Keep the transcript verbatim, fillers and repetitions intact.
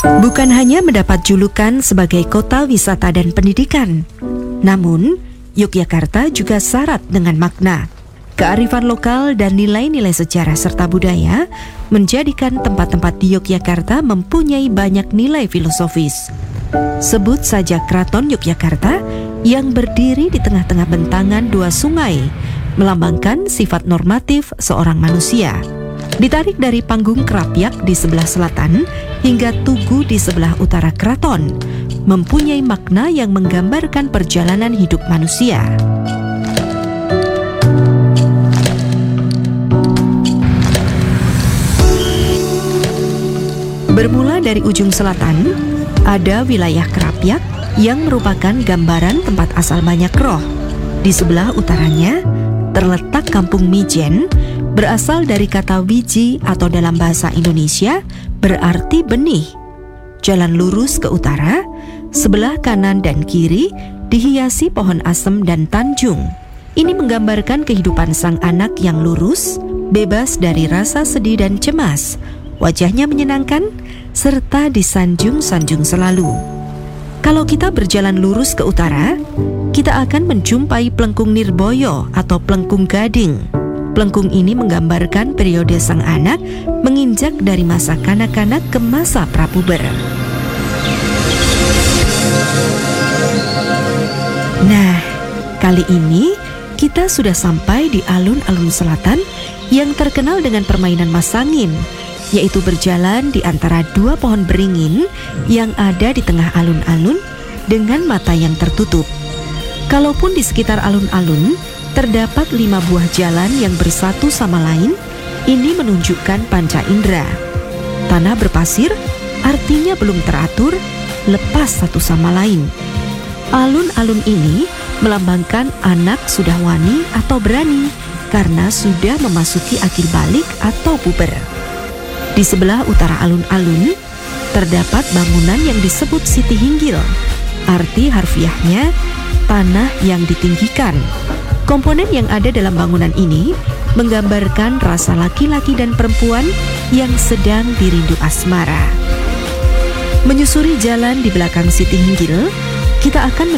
Bukan hanya mendapat julukan sebagai kota wisata dan pendidikan, namun Yogyakarta juga syarat dengan makna. Kearifan lokal dan nilai-nilai sejarah serta budaya menjadikan tempat-tempat di Yogyakarta mempunyai banyak nilai filosofis. Sebut saja Keraton Yogyakarta yang berdiri di tengah-tengah bentangan dua sungai, melambangkan sifat normatif seorang manusia. Ditarik dari panggung Krapyak di sebelah selatan hingga Tugu di sebelah utara keraton, mempunyai makna yang menggambarkan perjalanan hidup manusia. Bermula dari ujung selatan, ada wilayah Krapyak yang merupakan gambaran tempat asal banyak roh. Di sebelah utaranya terletak Kampung Mijen, berasal dari kata wiji atau dalam bahasa Indonesia berarti benih. Jalan lurus ke utara, sebelah kanan dan kiri dihiasi pohon asem dan tanjung. Ini menggambarkan kehidupan sang anak yang lurus, bebas dari rasa sedih dan cemas. Wajahnya menyenangkan, serta disanjung-sanjung selalu. Kalau kita berjalan lurus ke utara, kita akan menjumpai Plengkung Nirboyo atau Plengkung Gading. Plengkung ini menggambarkan periode sang anak menginjak dari masa kanak-kanak ke masa prapuber. Nah, kali ini kita sudah sampai di alun-alun selatan yang terkenal dengan permainan masangin, yaitu berjalan di antara dua pohon beringin yang ada di tengah alun-alun dengan mata yang tertutup. Kalaupun di sekitar alun-alun terdapat lima buah jalan yang bersatu sama lain, ini menunjukkan panca indera. Tanah berpasir artinya belum teratur, lepas satu sama lain. Alun-alun ini melambangkan anak sudah wani atau berani karena sudah memasuki akil balik atau puber. Di sebelah utara alun-alun terdapat bangunan yang disebut Siti Hinggil. Arti harfiahnya tanah yang ditinggikan. Komponen yang ada dalam bangunan ini menggambarkan rasa laki-laki dan perempuan yang sedang dirindu asmara. Menyusuri jalan di belakang Siti Hinggil, kita akan